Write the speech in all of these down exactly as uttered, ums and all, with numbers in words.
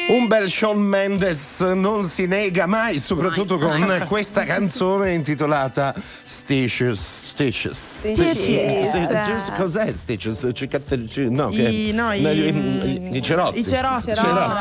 Un bel Shawn Mendes non si nega mai, soprattutto con questa canzone intitolata Stitches. Stitches. Stitches. Cos'è Stitches? No, che... I, no, i, i, i cerotti. I cerotti.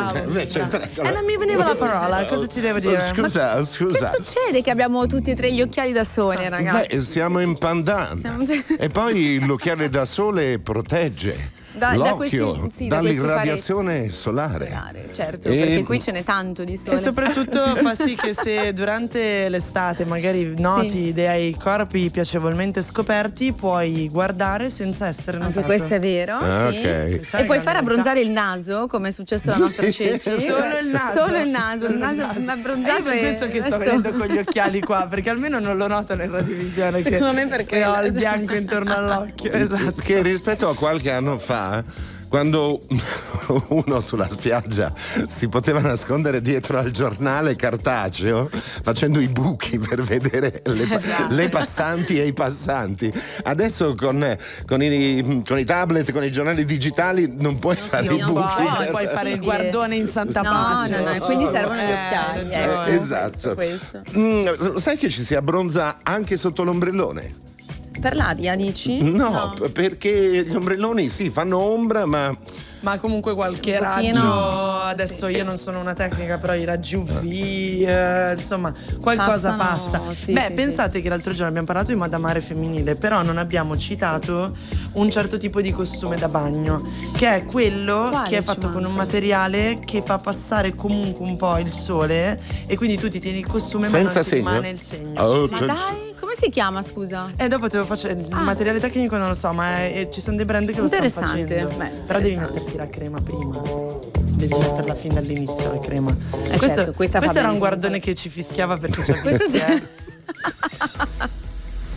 E non mi veniva la parola, cosa ci devo dire? Scusa, scusa. Che succede che abbiamo tutti e tre gli occhiali da sole, ragazzi? Beh, siamo in pandan. Siamo... E poi l'occhiale da sole protegge. Da, l'occhio da questi, sì, dall'irradiazione da solare. solare. Certo, e... perché qui ce n'è tanto di sole. E soprattutto fa sì che se durante l'estate magari noti sì. dei corpi piacevolmente scoperti, puoi guardare senza essere notato. Anche questo è vero, ah, sì. Okay. E puoi fare abbronzare il naso, come è successo alla nostra Ceci. Solo il naso. Solo il naso, il naso, il naso abbronzato. È per questo che sto vedendo con gli occhiali qua, perché almeno non lo notano in radiovisione. Secondo che, me perché che ho il bianco intorno all'occhio. Esatto. Che rispetto a qualche anno fa, quando uno sulla spiaggia si poteva nascondere dietro al giornale cartaceo facendo i buchi per vedere le, le passanti e i passanti, adesso con, con, i, con i tablet, con i giornali digitali non puoi non fare i buchi, puoi, non puoi fare il guardone in santa no, pace. no no no quindi servono gli occhiali, eh, ecco, esatto. questo, questo. Mm, sai che ci si abbronza anche sotto l'ombrellone? Per l'aria, dici? No, no, perché gli ombrelloni sì, fanno ombra, ma... Ma comunque qualche raggio, adesso sì. Io non sono una tecnica, però i raggi U V, eh, insomma, qualcosa Passano, passa. sì, Beh, sì, pensate sì. che l'altro giorno abbiamo parlato di moda mare femminile, però non abbiamo citato un certo tipo di costume da bagno, che è quello Quale che è fatto con un materiale che fa passare comunque un po' il sole e quindi tu ti tieni il costume senza ma non ti segno? rimane il segno. Oh, ma dai, come si chiama, scusa? E dopo te lo faccio, il ah. materiale tecnico non lo so, ma è, è, ci sono dei brand che lo stanno facendo. Beh, però devi metterti la crema prima, devi metterla fin dall'inizio la crema. Eh questo certo, questa questo era un bene. guardone che ci fischiava perché c'è questo sì.